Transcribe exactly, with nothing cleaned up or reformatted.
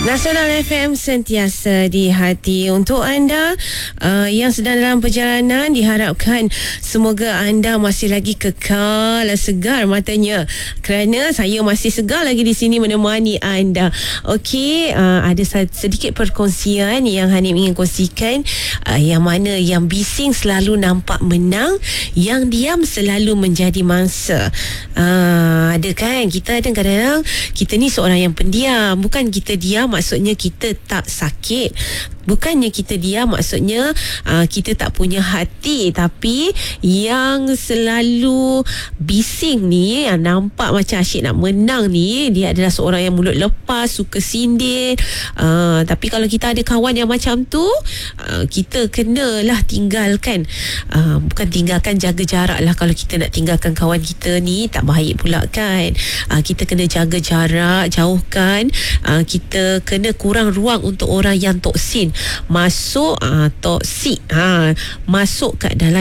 Nasional F M sentiasa di hati. Untuk anda uh, yang sedang dalam perjalanan, diharapkan semoga anda masih lagi kekal segar matanya, kerana saya masih segar lagi di sini menemani anda. Okey, uh, ada sedikit perkongsian yang Hanif ingin kongsikan, uh, yang mana yang bising selalu nampak menang, yang diam selalu menjadi mangsa. Uh, ada kan, kita ada kadang-kadang kita ni seorang yang pendiam. Bukan kita diam maksudnya kita tak sakit, bukannya kita diam maksudnya uh, kita tak punya hati. Tapi yang selalu bising ni, yang nampak macam asyik nak menang ni, dia adalah seorang yang mulut lepas, suka sindir. uh, Tapi kalau kita ada kawan yang macam tu, uh, kita kenalah tinggalkan. uh, Bukan tinggalkan, jaga jarak lah. Kalau kita nak tinggalkan kawan kita ni, tak baik pula kan. uh, Kita kena jaga jarak, jauhkan. uh, Kita kena kurang ruang untuk orang yang toksin masuk, uh, toksik, ha, masuk kat dalam